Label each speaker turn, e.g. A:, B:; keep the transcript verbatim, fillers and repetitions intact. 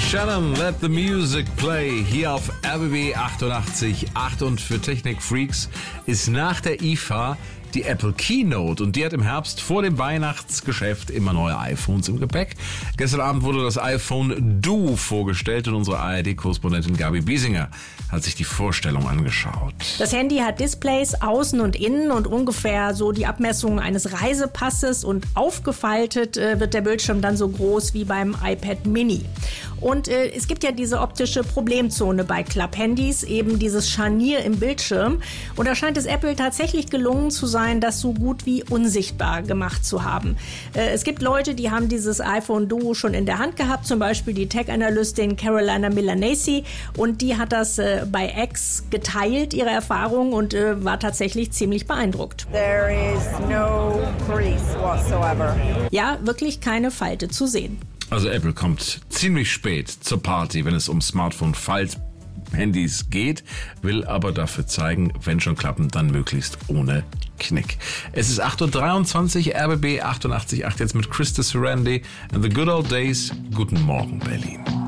A: Shannon, Let the Music Play, hier auf R B B achtundachtzig Komma acht. Und für Technik-Freaks ist nach der I F A die Apple Keynote, und die hat im Herbst vor dem Weihnachtsgeschäft immer neue iPhones im Gepäck. Gestern Abend wurde das iPhone Duo vorgestellt und unsere A R D-Korrespondentin Gabi Biesinger hat sich die Vorstellung angeschaut.
B: Das Handy hat Displays außen und innen und ungefähr so die Abmessungen eines Reisepasses, und aufgefaltet äh, wird der Bildschirm dann so groß wie beim iPad Mini. Und äh, es gibt ja diese optische Problemzone bei Klapphandys, eben dieses Scharnier im Bildschirm. Und da scheint es Apple tatsächlich gelungen zu sein, das so gut wie unsichtbar gemacht zu haben. Äh, es gibt Leute, die haben dieses iPhone Duo schon in der Hand gehabt, zum Beispiel die Tech-Analystin Carolina Milanesi, und die hat das äh, bei X geteilt, ihre Erfahrung, und äh, war tatsächlich ziemlich beeindruckt.
C: There is no crease whatsoever.
B: Ja, wirklich keine Falte zu sehen.
A: Also Apple kommt ziemlich spät zur Party, wenn es um Smartphone-Falt-Handys geht, will aber dafür zeigen, wenn schon klappen, dann möglichst ohne Knick. Es ist acht Uhr dreiundzwanzig, R B B achtundachtzig Komma acht jetzt mit Krista Surandi and the Good Old Days. Guten Morgen, Berlin.